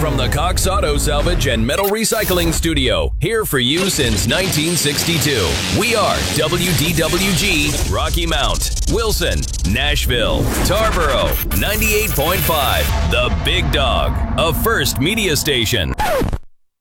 from the Cox Auto Salvage and Metal Recycling Studio, here for you since 1962. We are WDWG, Rocky Mount, Wilson, Nashville, Tarboro, 98.5, The Big Dog, a First Media Station.